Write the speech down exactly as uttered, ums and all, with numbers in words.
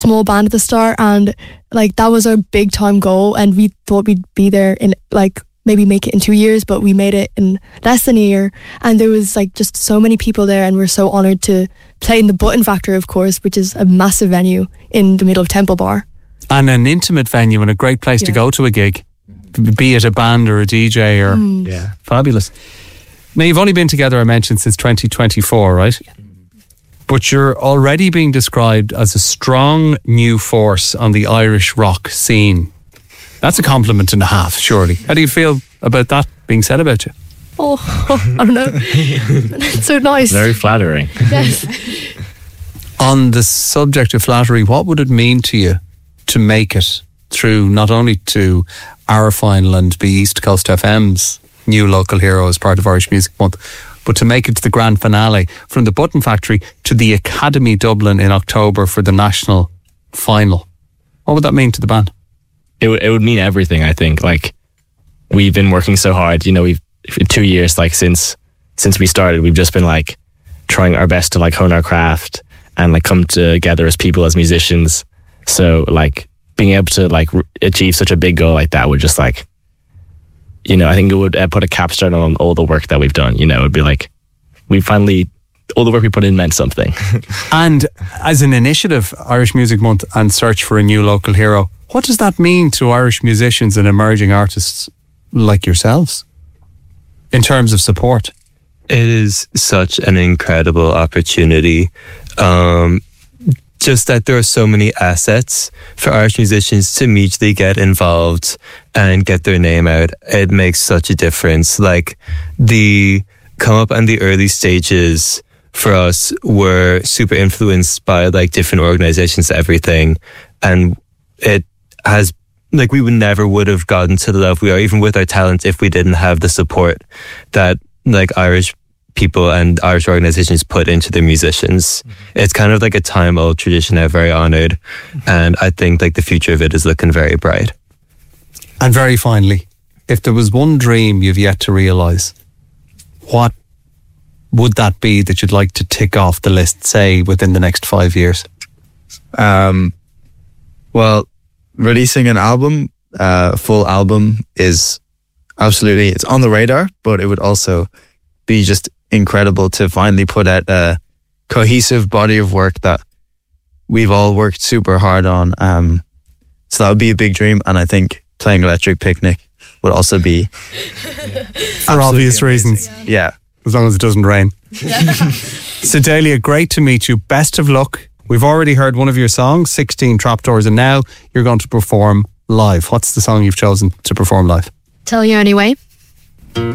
small band at the start, and like that was our big time goal, and we thought we'd be there in like maybe make it in two years, but we made it in less than a year. And there was like just so many people there, and we're so honoured to play in the Button Factory, of course, which is a massive venue in the middle of Temple Bar. And an intimate venue and a great place yeah. to go to a gig, be it a band or a D J or mm. yeah, fabulous. Now you've only been together, I mentioned, since twenty twenty-four, right? Yeah. But you're already being described as a strong new force on the Irish rock scene. That's a compliment and a half, surely. How do you feel about that being said about you? Oh, oh I don't know. It's so nice. Very flattering. Yes. On the subject of flattery, what would it mean to you to make it through not only to our final and be East Coast F M's new local hero as part of Irish Music Month, but to make it to the grand finale, from the Button Factory to the Academy Dublin in October for the national final? What would that mean to the band? It would, it would mean everything, I think. Like, we've been working so hard, you know, we've in two years, like since since we started, we've just been like trying our best to like hone our craft and like come together as people, as musicians. So like being able to like r- achieve such a big goal like that would just like, you know, I think it would uh, put a capstone on all the work that we've done. You know, it would be like, we finally, all the work we put in meant something. And as an initiative, Irish Music Month and Search for a New Local Hero, what does that mean to Irish musicians and emerging artists like yourselves in terms of support? It is such an incredible opportunity. Um, just that there are so many assets for Irish musicians to immediately get involved and get their name out. It makes such a difference. Like, the come up and the early stages for us were super influenced by like different organizations, everything. And it has, like, we would never would have gotten to the level we are, even with our talent, if we didn't have the support that like Irish people and Irish organizations put into their musicians. Mm-hmm. It's kind of like a time old tradition. I'm very honored, and I think like the future of it is looking very bright. And very finally, if there was one dream you've yet to realize, what would that be that you'd like to tick off the list, say within the next five years? Um, well, releasing an album, a uh, full album, is absolutely, it's on the radar, but it would also be just incredible to finally put out a cohesive body of work that we've all worked super hard on. Um, so that would be a big dream, and I think playing Electric Picnic would also be for obvious amazing. reasons. Yeah. As long as it doesn't rain. Sedalia, great to meet you. Best of luck. We've already heard one of your songs, sixteen Trapdoors, and now you're going to perform live. What's the song you've chosen to perform live? Tell You Anyway.